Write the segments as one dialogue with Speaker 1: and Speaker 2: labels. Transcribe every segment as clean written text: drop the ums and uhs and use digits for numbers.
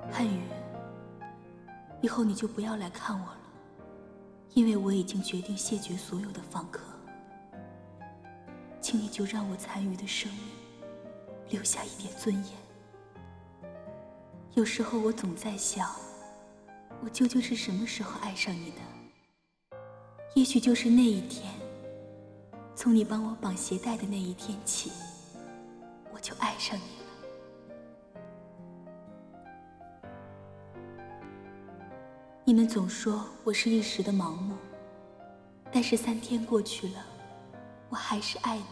Speaker 1: 汉语，以后你就不要来看我了，因为我已经决定谢绝所有的访客。请你就让我残余的生命留下一点尊严。有时候我总在想，我究竟是什么时候爱上你的？也许就是那一天，从你帮我绑鞋带的那一天起，我就爱上你了。你们总说我是一时的盲目，但是3天过去了，我还是爱你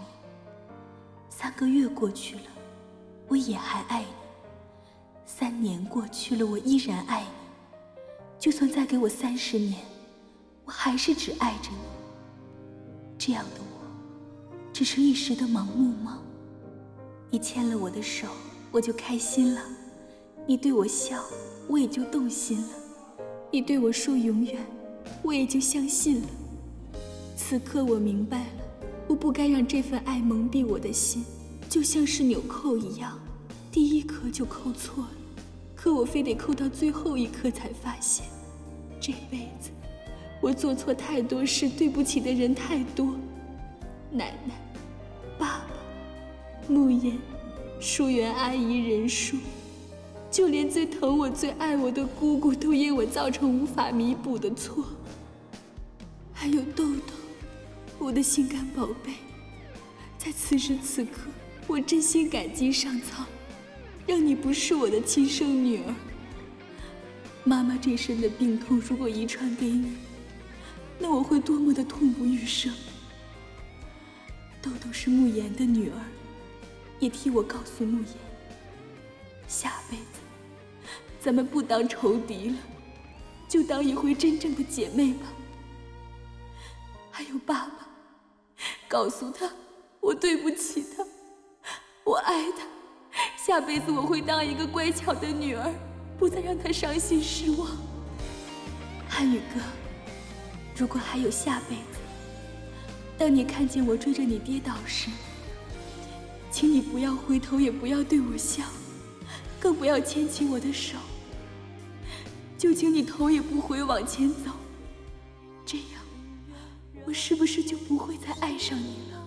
Speaker 1: ；3个月过去了，我也还爱你；3年过去了，我依然爱你。就算再给我30年，我还是只爱着你。这样的我，只是一时的盲目吗？你牵了我的手，我就开心了；你对我笑，我也就动心了；你对我说永远，我也就相信了。此刻我明白了，我不该让这份爱蒙蔽我的心，就像是纽扣一样，第一颗就扣错了，可我非得扣到最后一颗才发现，这辈子我做错太多事，对不起的人太多。奶奶、爸爸、慕言、淑媛阿姨、任叔，就连最疼我、最爱我的姑姑，都因我造成无法弥补的错。还有豆豆，我的心肝宝贝，在此时此刻，我真心感激上苍，让你不是我的亲生女儿。妈妈这身的病痛如果遗传给你，那我会多么的痛不欲生。豆豆是慕言的女儿，也替我告诉慕言，下辈子咱们不当仇敌了，就当一回真正的姐妹吧。还有爸爸，告诉他我对不起他，我爱他，下辈子我会当一个乖巧的女儿，不再让他伤心失望。汉语哥，如果还有下辈子，当你看见我追着你跌倒时，请你不要回头，也不要对我笑，更不要牵起我的手，就请你头也不回往前走，这样我是不是就不会再爱上你了？